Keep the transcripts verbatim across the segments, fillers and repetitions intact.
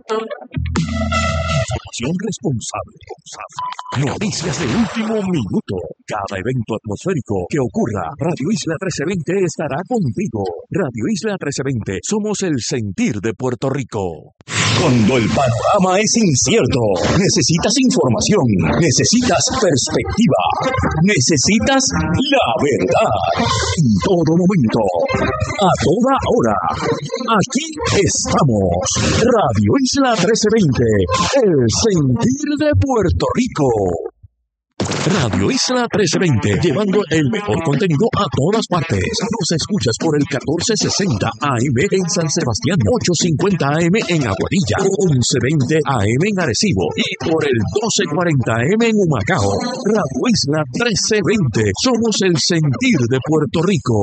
Información responsable. Noticias de último minuto. Cada evento atmosférico que ocurra, Radio Isla trece veinte estará contigo. Radio Isla trece veinte, somos el sentir de Puerto Rico. Cuando el panorama es incierto, necesitas información, necesitas perspectiva, necesitas la verdad. En todo momento, a toda hora, aquí estamos. Radio Isla trece veinte, el sentir de Puerto Rico. Radio Isla trece veinte, llevando el mejor contenido a todas partes. Nos escuchas por el catorce sesenta A M en San Sebastián, ochocientos cincuenta A M en Aguadilla, once veinte A M en Arecibo y por el doce cuarenta A M en Humacao. Radio Isla trece veinte, somos el sentir de Puerto Rico.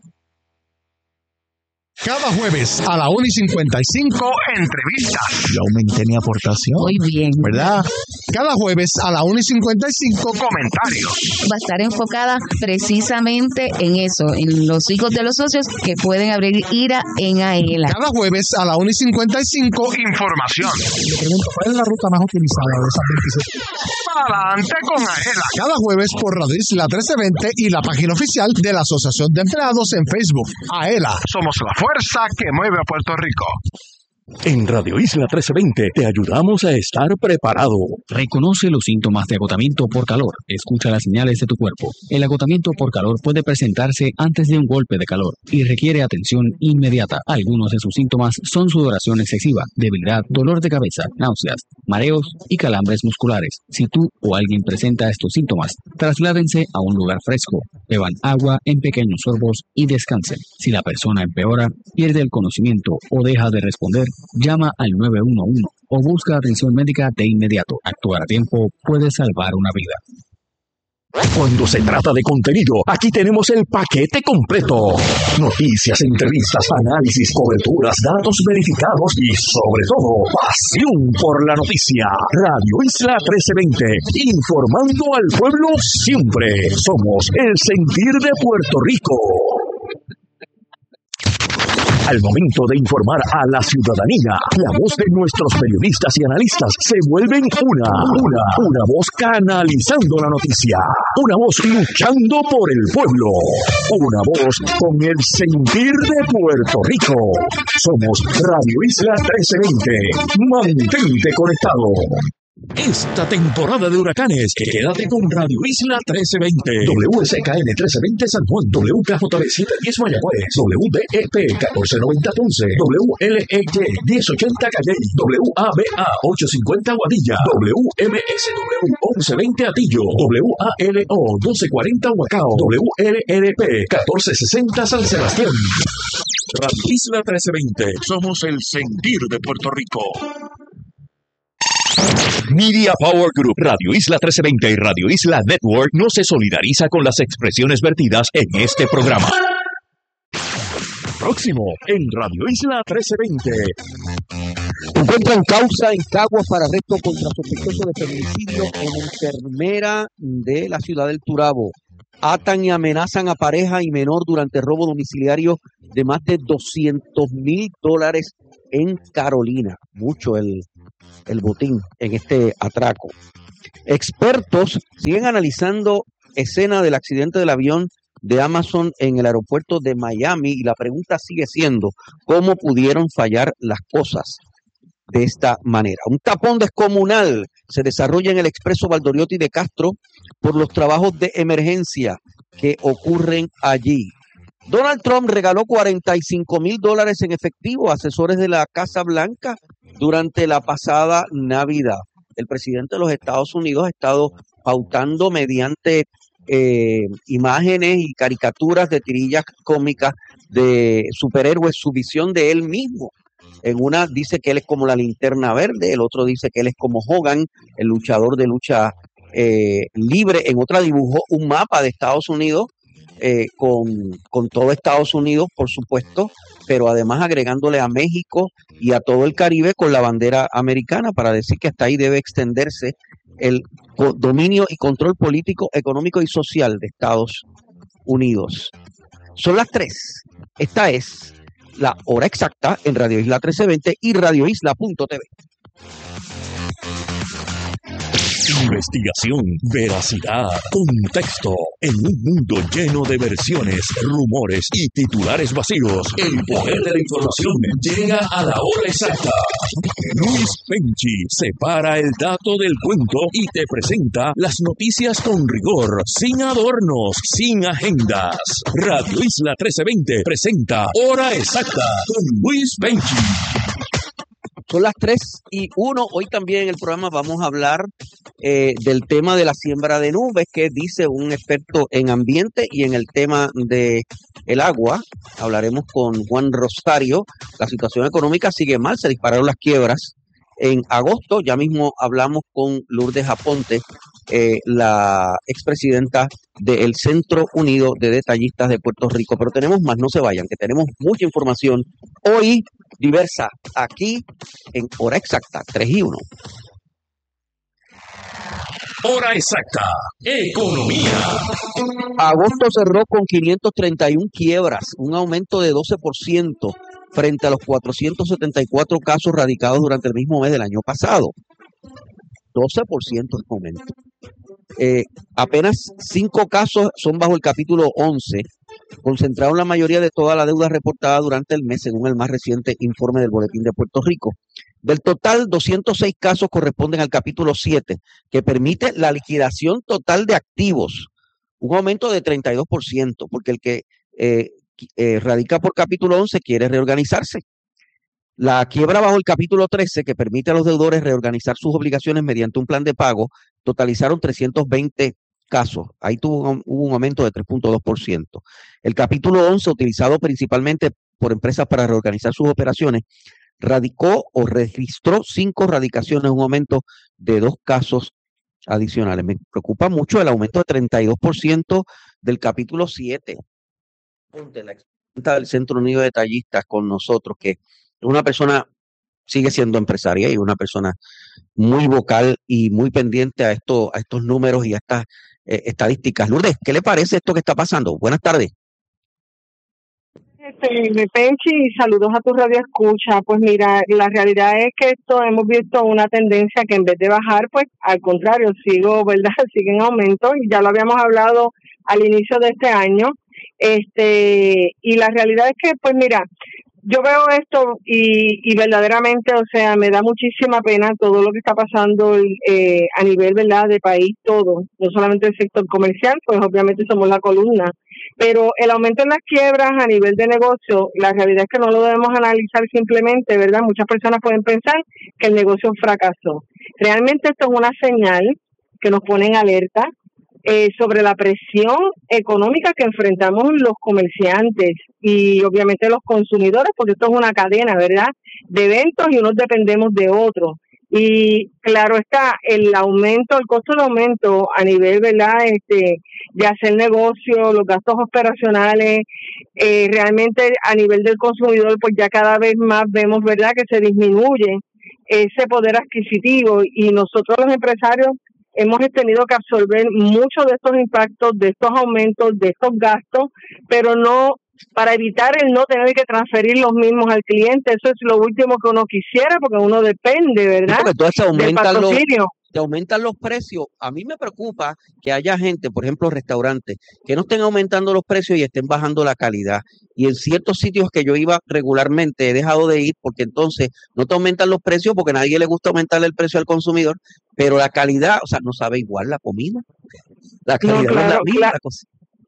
Cada jueves a la una y cincuenta y cinco, entrevistas. Yo aumenté mi aportación. Muy bien. ¿Verdad? Cada jueves a la una y cincuenta y cinco, comentarios. Va a estar enfocada precisamente en eso, en los hijos de los socios que pueden abrir IRA en AELA. Cada jueves a la una y cincuenta y cinco, información. Le pregunto, ¿cuál es la ruta más utilizada de esas veintisiete? Adelante con AELA. Cada jueves por Radio Isla trece veinte y la página oficial de la Asociación de Empleados en Facebook. AELA. Somos la fuerza que mueve a Puerto Rico. En Radio Isla trece veinte te ayudamos a estar preparado. Reconoce los síntomas de agotamiento por calor. Escucha las señales de tu cuerpo. El agotamiento por calor puede presentarse antes de un golpe de calor y requiere atención inmediata. Algunos de sus síntomas son sudoración excesiva, debilidad, dolor de cabeza, náuseas, mareos y calambres musculares. Si tú o alguien presenta estos síntomas, trasládense a un lugar fresco, beban agua en pequeños sorbos y descansen. Si la persona empeora, pierde el conocimiento o deja de responder, llama al nueve uno uno o busca atención médica de inmediato. Actuar a tiempo puede salvar una vida. Cuando se trata de contenido, aquí tenemos el paquete completo. Noticias, entrevistas, análisis, coberturas, datos verificados y, sobre todo, pasión por la noticia. Radio Isla trece veinte, informando al pueblo siempre. Somos el sentir de Puerto Rico. Al momento de informar a la ciudadanía, la voz de nuestros periodistas y analistas se vuelven una, una, una voz canalizando la noticia, una voz luchando por el pueblo, una voz con el sentir de Puerto Rico. Somos Radio Isla trece veinte. Mantente conectado. Esta temporada de huracanes, quédate con Radio Isla trece veinte. W S K N trece veinte San Juan, W K J B setecientos diez Mayagüez, W B E P catorce noventa Ponce, W L E Y diez ochenta Calle, W A B A ochocientos cincuenta Guadilla, W M S W once veinte Atillo, W A L O doce cuarenta Huacao, W L R P catorce sesenta San Sebastián. Radio Isla trece veinte, somos el sentir de Puerto Rico. Media Power Group, Radio Isla trece veinte y Radio Isla Network no se solidariza con las expresiones vertidas en este programa. Próximo en Radio Isla trece veinte. Encuentran causa en Caguas para arresto contra sospechoso de feminicidio en enfermera de la ciudad del Turabo. Atan y amenazan a pareja y menor durante robo domiciliario de más de doscientos mil dólares en Carolina. Mucho el, el botín en este atraco. Expertos siguen analizando escena del accidente del avión de Amazon en el aeropuerto de Miami y la pregunta sigue siendo ¿cómo pudieron fallar las cosas de esta manera? Un tapón descomunal se desarrolla en el expreso Valdoriotti de Castro por los trabajos de emergencia que ocurren allí. Donald Trump regaló cuarenta y cinco mil dólares en efectivo a asesores de la Casa Blanca durante la pasada Navidad. El presidente de los Estados Unidos ha estado pautando mediante eh, imágenes y caricaturas de tirillas cómicas de superhéroes su visión de él mismo. En una dice que él es como la Linterna Verde, el otro dice que él es como Hogan, el luchador de lucha eh, libre. En otra dibujó un mapa de Estados Unidos eh, con, con todo Estados Unidos, por supuesto, pero además agregándole a México y a todo el Caribe con la bandera americana para decir que hasta ahí debe extenderse el dominio y control político, económico y social de Estados Unidos. Son las tres. Esta es la hora exacta en Radio Isla trece veinte y radio isla punto t v. Investigación, veracidad, contexto. En un mundo lleno de versiones, rumores y titulares vacíos, el poder de la información llega a la hora exacta. Luis Penchi separa el dato del cuento y te presenta las noticias con rigor, sin adornos, sin agendas. Radio Isla trece veinte presenta Hora Exacta con Luis Penchi. Son las tres y uno. Hoy también en el programa vamos a hablar eh, del tema de la siembra de nubes, que dice un experto en ambiente, y en el tema de el agua hablaremos con Juan Rosario. La situación económica sigue mal, se dispararon las quiebras en agosto. Ya mismo hablamos con Lourdes Aponte, eh, la expresidenta del Centro Unido de Detallistas de Puerto Rico. Pero tenemos más, no se vayan, que tenemos mucha información hoy diversa aquí en Hora Exacta, tres y uno. Hora Exacta, economía. Agosto cerró con quinientas treinta y una quiebras, un aumento de doce por ciento frente a los cuatrocientos setenta y cuatro casos radicados durante el mismo mes del año pasado. doce por ciento de aumento. Eh, apenas cinco casos son bajo el capítulo once, concentraron la mayoría de toda la deuda reportada durante el mes, según el más reciente informe del Boletín de Puerto Rico. Del total, doscientos seis casos corresponden al capítulo siete, que permite la liquidación total de activos, un aumento de treinta y dos por ciento, porque el que eh, eh, radica por capítulo once quiere reorganizarse. La quiebra bajo el capítulo trece, que permite a los deudores reorganizar sus obligaciones mediante un plan de pago, totalizaron trescientos veinte casos. Ahí tuvo un, hubo un aumento de tres punto dos por ciento. El capítulo once, utilizado principalmente por empresas para reorganizar sus operaciones, radicó o registró cinco radicaciones, un aumento de dos casos adicionales. Me preocupa mucho el aumento de treinta y dos por ciento del capítulo siete. De la expresidenta del Centro Unido de Detallistas con nosotros, que una persona sigue siendo empresaria y una persona muy vocal y muy pendiente a, esto, a estos números y a estas eh, estadísticas. Lourdes, ¿qué le parece esto que está pasando? Buenas tardes. Este, Penchi, y saludos a tu radio escucha. Pues mira, la realidad es que esto hemos visto una tendencia que en vez de bajar, pues al contrario, sigo, ¿verdad? Sigue en aumento, y ya lo habíamos hablado al inicio de este año. Este, y la realidad es que, pues mira, yo veo esto y, y verdaderamente, o sea, me da muchísima pena todo lo que está pasando eh, a nivel, ¿verdad?, de país, todo, no solamente el sector comercial, pues obviamente somos la columna, pero el aumento en las quiebras a nivel de negocio, la realidad es que no lo debemos analizar simplemente, ¿verdad? Muchas personas pueden pensar que el negocio fracasó. Realmente esto es una señal que nos pone en alerta Eh, sobre la presión económica que enfrentamos los comerciantes y obviamente los consumidores, porque esto es una cadena, ¿verdad?, de eventos y unos dependemos de otros. Y claro está, el aumento, el costo de aumento a nivel, ¿verdad?, este, de hacer negocio, los gastos operacionales, eh, realmente a nivel del consumidor, pues ya cada vez más vemos, ¿verdad?, que se disminuye ese poder adquisitivo, y nosotros los empresarios hemos tenido que absorber muchos de estos impactos, de estos aumentos, de estos gastos, pero no para evitar el no tener que transferir los mismos al cliente. Eso es lo último que uno quisiera, porque uno depende, ¿verdad?, porque entonces se del aumentan los, patrocinio. se aumentan los precios. A mí me preocupa que haya gente, por ejemplo, restaurantes, que no estén aumentando los precios y estén bajando la calidad. Y en ciertos sitios que yo iba regularmente he dejado de ir, porque entonces no te aumentan los precios, porque a nadie le gusta aumentarle el precio al consumidor, pero la calidad, o sea, no sabe igual la comida. La calidad No, claro, no es la misma. claro. La cosa.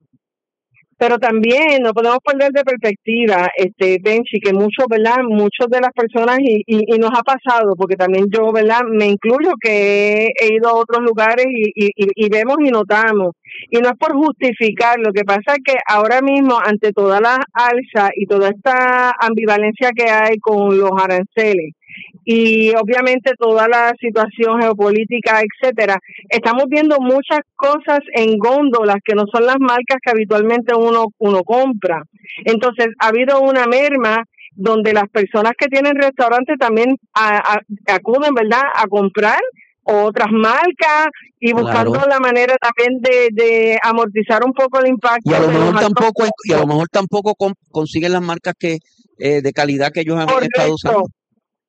Pero también no podemos perder de perspectiva, este, Benchi, que muchos, ¿verdad?, muchos de las personas, y, y, y nos ha pasado, porque también yo, ¿verdad?, me incluyo, que he ido a otros lugares y, y, y vemos y notamos. Y no es por justificar, lo que pasa es que ahora mismo, ante toda la alza y toda esta ambivalencia que hay con los aranceles, y obviamente toda la situación geopolítica, etcétera, estamos viendo muchas cosas en góndolas que no son las marcas que habitualmente uno uno compra. Entonces ha habido una merma donde las personas que tienen restaurantes también a, a, acuden, ¿verdad?, a comprar otras marcas y buscando Claro. la manera también de, de amortizar un poco el impacto. Y a lo de mejor los altos tampoco, y a lo costos. mejor tampoco con- consiguen las marcas que eh, de calidad que ellos han estado usando. Correcto.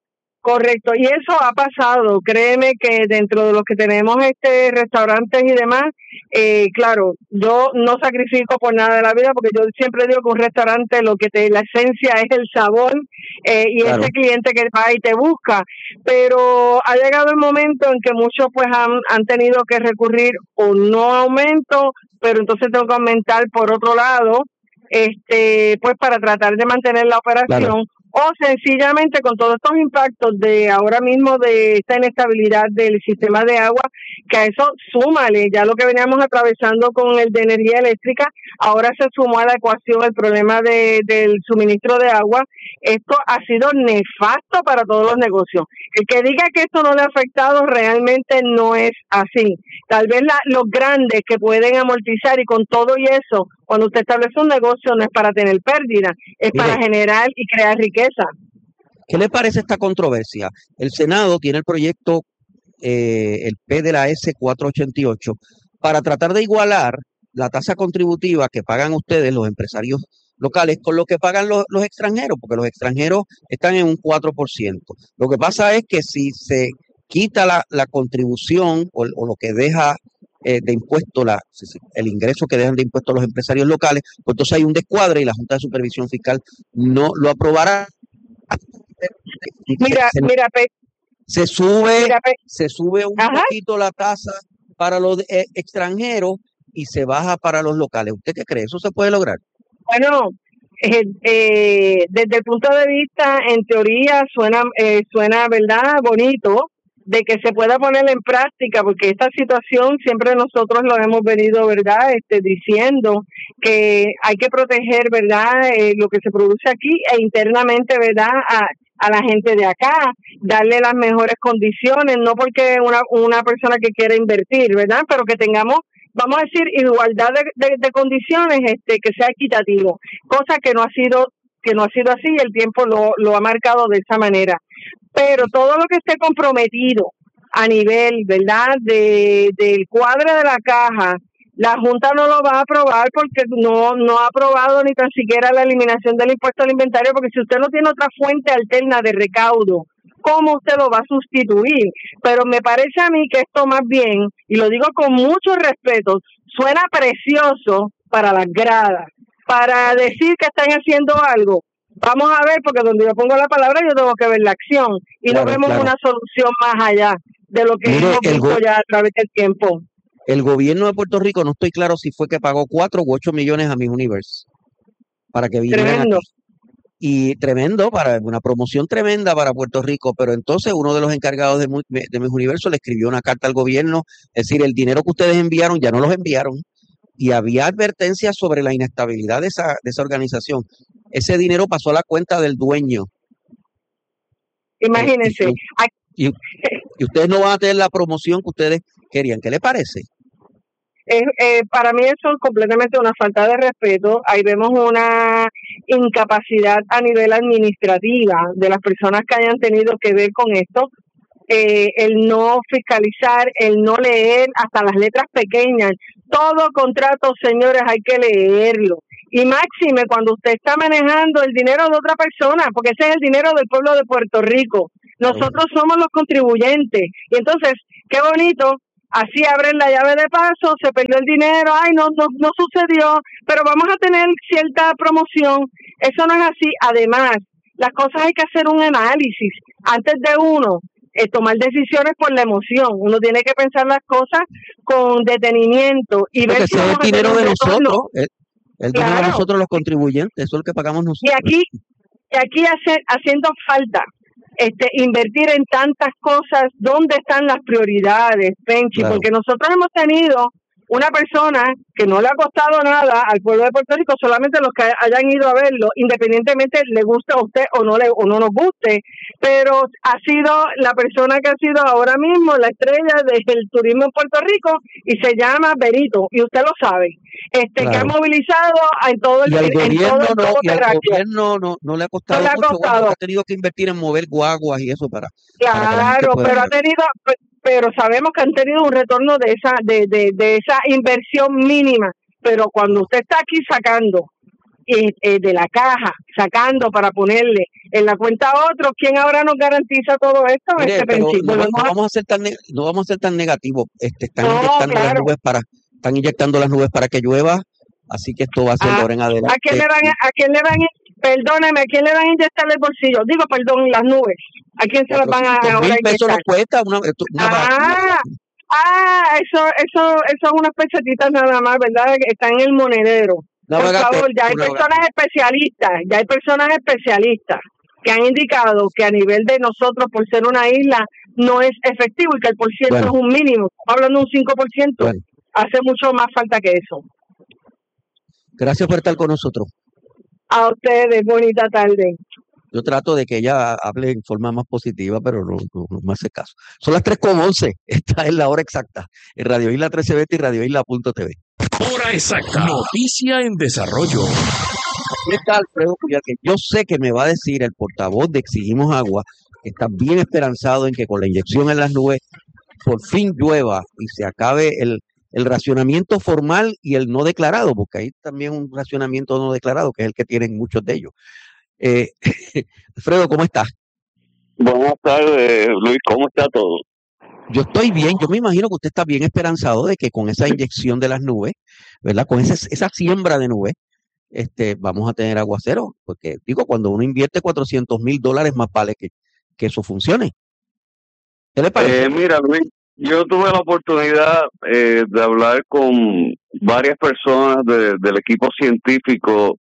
Correcto, y eso ha pasado. Créeme que dentro de los que tenemos este restaurantes y demás, eh, claro, yo no sacrifico por nada de la vida, porque yo siempre digo que un restaurante lo que te, la esencia es el sabor eh, y Claro. ese cliente que va y te busca. Pero ha llegado el momento en que muchos pues han, han tenido que recurrir o no a aumento, pero entonces tengo que aumentar por otro lado, este, pues para tratar de mantener la operación. Claro. O sencillamente con todos estos impactos de ahora mismo de esta inestabilidad del sistema de agua, que a eso súmale ya lo que veníamos atravesando con el de energía eléctrica, ahora se sumó a la ecuación el problema de, del suministro de agua. Esto ha sido nefasto para todos los negocios. El que diga que esto no le ha afectado realmente no es así. Tal vez la, los grandes que pueden amortizar, y con todo y eso, cuando usted establece un negocio no es para tener pérdida, es Mire. para generar y crear riqueza. ¿Qué le parece esta controversia? El Senado tiene el proyecto, eh, el P de la S cuatrocientos ochenta y ocho, para tratar de igualar la tasa contributiva que pagan ustedes, los empresarios locales, con lo que pagan los, los extranjeros, porque los extranjeros están en un cuatro por ciento. Lo que pasa es que si se quita la, la contribución o, o lo que deja eh, de impuesto, la, el ingreso que dejan de impuesto los empresarios locales, pues entonces hay un descuadre y la Junta de Supervisión Fiscal no lo aprobará. Mira, se, mira, Pe, se sube, mira, Pe, se sube un ajá. poquito la tasa para los eh, extranjeros y se baja para los locales. ¿Usted qué cree? ¿Eso se puede lograr? Bueno, eh, eh, desde el punto de vista, en teoría, suena, eh, suena, ¿verdad?, bonito, de que se pueda poner en práctica, porque esta situación siempre nosotros lo hemos venido, ¿verdad?, este, diciendo que hay que proteger, ¿verdad?, eh, lo que se produce aquí e internamente, ¿verdad?, a, a la gente de acá, darle las mejores condiciones, no porque una, una persona que quiera invertir, ¿verdad?, pero que tengamos, vamos a decir, igualdad de, de, de condiciones, este, que sea equitativo, cosa que no ha sido que no ha sido así, y el tiempo lo, lo ha marcado de esa manera. Pero todo lo que esté comprometido a nivel, ¿verdad?, de del cuadro de la caja, la Junta no lo va a aprobar porque no no ha aprobado ni tan siquiera la eliminación del impuesto al inventario, porque si usted no tiene otra fuente alterna de recaudo, ¿cómo usted lo va a sustituir? Pero me parece a mí que esto más bien, y lo digo con mucho respeto, suena precioso para las gradas, para decir que están haciendo algo. Vamos a ver, porque donde yo pongo la palabra yo tengo que ver la acción, y Claro, no vemos claro. una solución más allá de lo que Mire, hemos el visto go- ya a través del tiempo. El gobierno de Puerto Rico, no estoy claro si fue que pagó cuatro u ocho millones a Miss Universe para que vinieran Tremendo. aquí. Y tremendo, para una promoción tremenda para Puerto Rico, pero entonces uno de los encargados de, Mu- de Miss Universo le escribió una carta al gobierno, es decir, el dinero que ustedes enviaron ya no los enviaron, y había advertencias sobre la inestabilidad de esa, de esa organización. Ese dinero pasó a la cuenta del dueño. Eh, Imagínense. y, y, y ustedes no van a tener la promoción que ustedes querían. ¿Qué le parece? Eh, eh, para mí eso es completamente una falta de respeto. Ahí vemos una incapacidad a nivel administrativa de las personas que hayan tenido que ver con esto. Eh, el no fiscalizar, el no leer hasta las letras pequeñas. Todo contrato, señores, hay que leerlo. Y máxime cuando usted está manejando el dinero de otra persona, porque ese es el dinero del pueblo de Puerto Rico. Nosotros somos los contribuyentes. Y entonces, qué bonito, así abren la llave de paso, se perdió el dinero, ay, no, no, no sucedió, pero vamos a tener cierta promoción. Eso no es así. Además, las cosas hay que hacer un análisis antes de uno eh, tomar decisiones por la emoción. Uno tiene que pensar las cosas con detenimiento y Porque ver si ese es el vamos a tener dinero un de retorno. nosotros, el, el dinero de Claro. nosotros los contribuyentes, eso es lo que pagamos Y nosotros. aquí, y aquí hace, haciendo falta este invertir en tantas cosas. ¿Dónde están las prioridades, Penchi? Claro. Porque nosotros hemos tenido una persona que no le ha costado nada al pueblo de Puerto Rico, solamente los que hayan ido a verlo, independientemente le guste a usted o no le o no nos guste, pero ha sido la persona que ha sido ahora mismo la estrella del turismo en Puerto Rico y se llama Benito, y usted lo sabe, este Claro. que ha movilizado en todo el Y al en todo gobierno el no, globo y al terráqueo. gobierno no, no le ha costado No le ha mucho, costado. bueno, ha tenido que invertir en mover guaguas y eso para, para que la gente Claro, pueda pero ha ir. tenido, pe- pero sabemos que han tenido un retorno de esa, de, de, de esa inversión mínima. Pero cuando usted está aquí sacando eh, eh, de la caja, sacando para ponerle en la cuenta a otros. ¿Quién ahora nos garantiza todo esto? Mire, Este pero principio. no, va- Volvemos no a- vamos a ser tan ne- no vamos a ser tan negativos. Este, están No, inyectando las claro. nubes para, están inyectando las nubes para que llueva, así que esto va a ser de ¿A, ahora en a adelante. quién le van a, a quién le van a, perdóneme, ¿a quién le van a inyectar el bolsillo? Digo, perdón, las nubes. ¿A quién se las van a cuatrocientos ahora mil pesos inyectar? nos cuesta una, esto- una ba- Ah, ah, eso, eso, eso es unas pesetitas nada más, ¿verdad? Que están en el monedero. una Por bagatela, favor, ya hay una personas especialistas, ya hay personas especialistas que han indicado que a nivel de nosotros, por ser una isla, no es efectivo y que el por ciento Bueno. es un mínimo. Estamos hablando de un cinco por ciento. Bueno, Hace mucho más falta que eso. gracias por estar con nosotros. A ustedes, bonita tarde. Yo trato de que ella hable en forma más positiva, pero no, no, no me hace caso. Son las tres con once. Esta es la hora exacta. En Radio Isla trece veinte y Radio Isla punto t v. Hora exacta. Noticia en desarrollo. ¿Qué tal, Alfredo Cuyar? Que yo sé que me va a decir el portavoz de Exigimos Agua, que está bien esperanzado en que con la inyección en las nubes por fin llueva y se acabe el, el racionamiento formal y el no declarado, porque hay también un racionamiento no declarado, que es el que tienen muchos de ellos. Eh, Alfredo, ¿cómo estás? Buenas tardes, Luis, ¿cómo está todo? Yo estoy bien, yo me imagino que usted está bien esperanzado de que con esa inyección de las nubes, ¿verdad? Con esa, esa siembra de nubes, este, vamos a tener aguacero, porque digo, cuando uno invierte cuatrocientos mil dólares, más vale que, que eso funcione. ¿Qué le parece? Eh, mira, Luis, yo tuve la oportunidad eh, de hablar con varias personas de- del equipo científico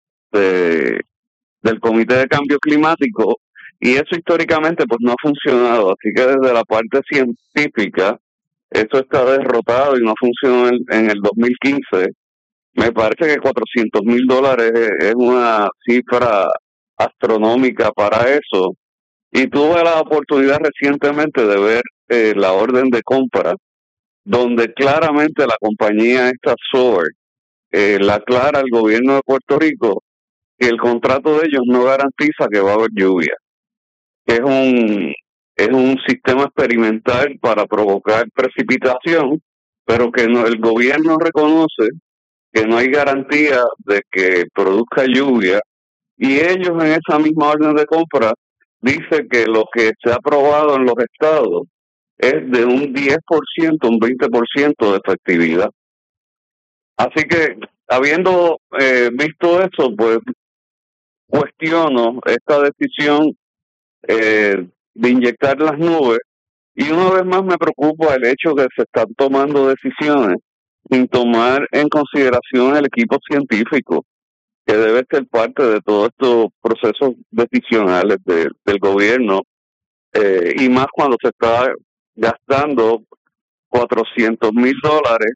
de- del Comité de Cambio Climático y eso históricamente pues no ha funcionado, así que desde la parte científica eso está derrotado y no funcionó en, en el dos mil quince. Me parece que cuatrocientos mil dólares es es una cifra astronómica para eso. Y tuve la oportunidad recientemente de ver eh, la orden de compra, donde claramente la compañía esta Soar eh, la aclara al gobierno de Puerto Rico que el contrato de ellos no garantiza que va a haber lluvia. Es un es un sistema experimental para provocar precipitación, pero que no, el gobierno reconoce que no hay garantía de que produzca lluvia y ellos en esa misma orden de compra dice que lo que se ha aprobado en los estados es de un diez por ciento, un veinte por ciento de efectividad. Así que, habiendo eh, visto eso, pues cuestiono esta decisión eh, de inyectar las nubes y una vez más me preocupa el hecho de que se están tomando decisiones sin tomar en consideración el equipo científico, que debe ser parte de todos estos procesos decisionales de- del gobierno, eh, y más cuando se está gastando cuatrocientos mil dólares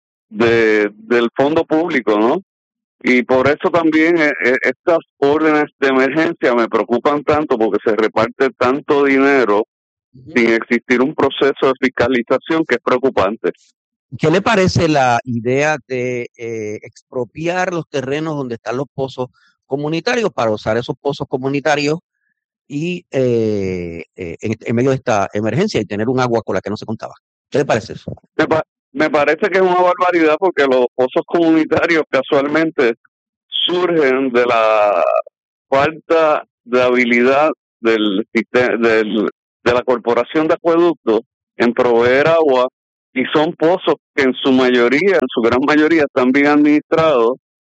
de, del fondo público, ¿no? Y por eso también eh, eh, estas órdenes de emergencia me preocupan tanto porque se reparte tanto dinero sin existir un proceso de fiscalización que es preocupante. ¿Qué le parece la idea de eh, expropiar los terrenos donde están los pozos comunitarios para usar esos pozos comunitarios y eh, eh, en, en medio de esta emergencia y tener un agua con la que no se contaba? ¿Qué le parece eso? Me, pa- me parece que es una barbaridad porque los pozos comunitarios casualmente surgen de la falta de habilidad del, siste- del de la Corporación de Acueductos en proveer agua y son pozos que en su mayoría, en su gran mayoría, están bien administrados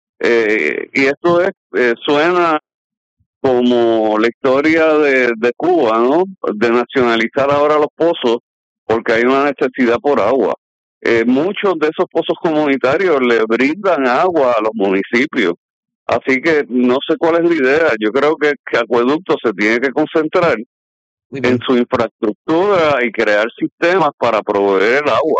eh, y esto es eh, suena como la historia de, de Cuba, ¿no? De nacionalizar ahora los pozos porque hay una necesidad por agua. Eh, muchos de esos pozos comunitarios le brindan agua a los municipios. Así que no sé cuál es la idea. Yo creo que, que Acueducto se tiene que concentrar Muy bien. en su infraestructura y crear sistemas para proveer el agua.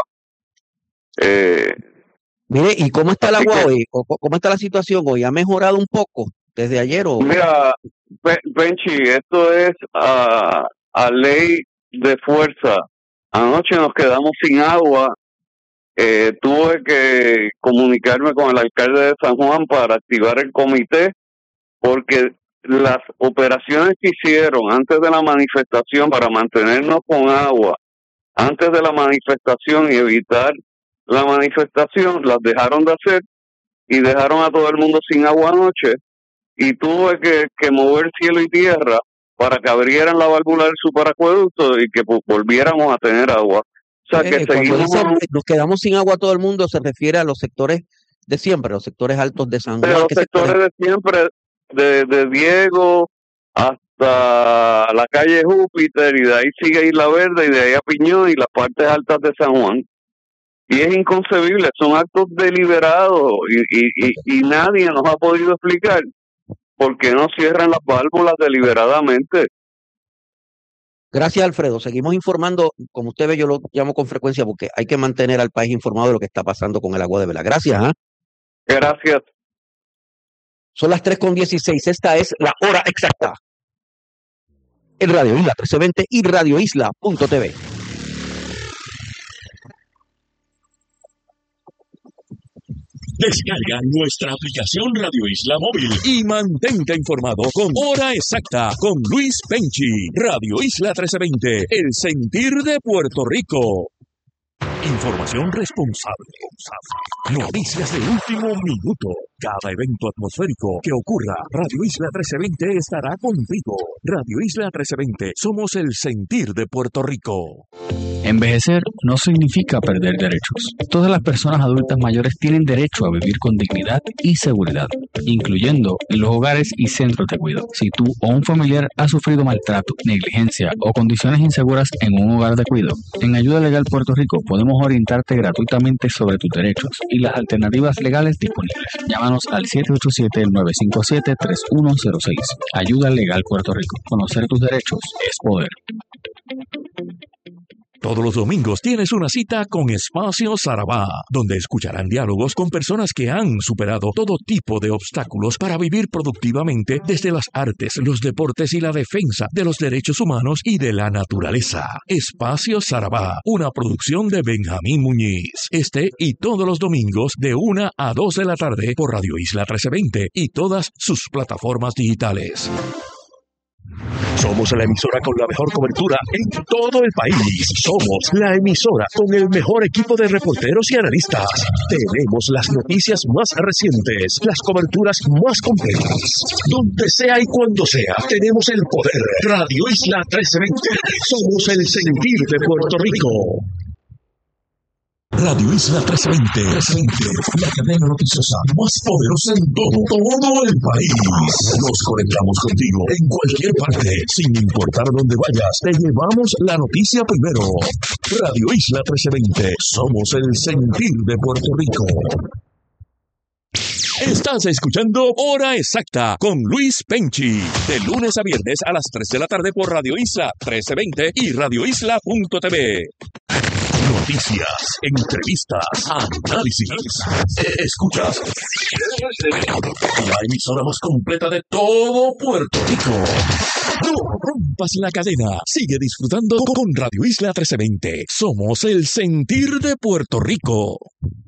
Eh, Mire, ¿y cómo está el así agua que, hoy? ¿O co- ¿Cómo está la situación hoy? ¿Ha mejorado un poco desde ayer o...? mira, Pe- Penchi, esto es a, a ley de fuerza. Anoche nos quedamos sin agua. Eh, tuve que comunicarme con el alcalde de San Juan para activar el comité porque las operaciones que hicieron antes de la manifestación para mantenernos con agua, antes de la manifestación y evitar la manifestación, las dejaron de hacer y dejaron a todo el mundo sin agua anoche, y tuve que, que mover cielo y tierra para que abrieran la válvula del superacueducto y que pues, volviéramos a tener agua. O sea, que Eh, seguimos... cuando dice, nos quedamos sin agua todo el mundo, se refiere a los sectores de siempre, los sectores altos de San de Juan. los ¿Qué sectores sectores? de siempre, de, de Diego hasta la calle Júpiter, y de ahí sigue Isla Verde, y de ahí a Piñón y las partes altas de San Juan. Y es inconcebible, son actos deliberados, y, y, y, y nadie nos ha podido explicar por qué no cierran las válvulas deliberadamente. Gracias, Alfredo. Seguimos informando. Como usted ve, yo lo llamo con frecuencia porque hay que mantener al país informado de lo que está pasando con el agua de Vela. Gracias. ¿eh? Gracias. Son las tres con dieciséis. Esta es la hora exacta. En Radio Isla trece veinte y radio isla punto t v. Descarga nuestra aplicación Radio Isla Móvil y mantente informado con Hora Exacta con Luis Penchi. Radio Isla trece veinte, el sentir de Puerto Rico. Información responsable. Noticias de último minuto. Cada evento atmosférico que ocurra, Radio Isla trece veinte estará contigo. Radio Isla trece veinte, somos el sentir de Puerto Rico. Envejecer no significa perder derechos. Todas las personas adultas mayores tienen derecho a vivir con dignidad y seguridad, incluyendo en los hogares y centros de cuidado. Si tú o un familiar ha sufrido maltrato, negligencia o condiciones inseguras en un hogar de cuidado, en Ayuda Legal Puerto Rico podemos orientarte gratuitamente sobre tus derechos y las alternativas legales disponibles. Llámanos al siete ocho siete, nueve cinco siete, tres uno cero seis. Ayuda Legal Puerto Rico. Conocer tus derechos es poder. Todos los domingos tienes una cita con Espacio Sarabá, donde escucharán diálogos con personas que han superado todo tipo de obstáculos para vivir productivamente desde las artes, los deportes y la defensa de los derechos humanos y de la naturaleza. Espacio Sarabá, una producción de Benjamín Muñiz. Este y todos los domingos de una a dos de la tarde por Radio Isla trece veinte y todas sus plataformas digitales. Somos la emisora con la mejor cobertura en todo el país. Somos la emisora con el mejor equipo de reporteros y analistas. Tenemos las noticias más recientes, las coberturas más completas. Donde sea y cuando sea, tenemos el poder. Radio Isla trece veinte. Somos el sentir de Puerto Rico. Radio Isla trece veinte, la cadena noticiosa más poderosa en todo, todo el país. Nos conectamos contigo en cualquier parte, sin importar dónde vayas. Te llevamos la noticia primero. Radio Isla trece veinte, somos el sentir de Puerto Rico. Estás escuchando Hora Exacta con Luis Penchi, de lunes a viernes a las tres de la tarde por Radio Isla trece veinte y radio isla punto t v. Noticias, entrevistas, análisis. Escuchas la emisora más completa de todo Puerto Rico. No rompas la cadena. Sigue disfrutando con Radio Isla trece veinte. Somos el sentir de Puerto Rico.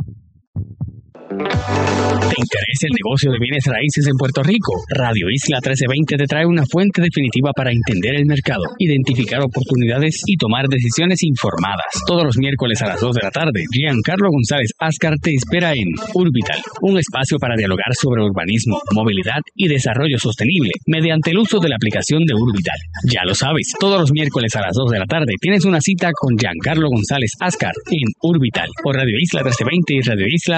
¿Te interesa el negocio de bienes raíces en Puerto Rico? Radio Isla trece veinte te trae una fuente definitiva para entender el mercado, identificar oportunidades y tomar decisiones informadas. Todos los miércoles a las dos de la tarde, Giancarlo González Ascar te espera en Urbital, un espacio para dialogar sobre urbanismo, movilidad y desarrollo sostenible mediante el uso de la aplicación de Urbital. Ya lo sabes, todos los miércoles a las dos de la tarde tienes una cita con Giancarlo González Ascar en Urbital por Radio Isla trece veinte y Radio Isla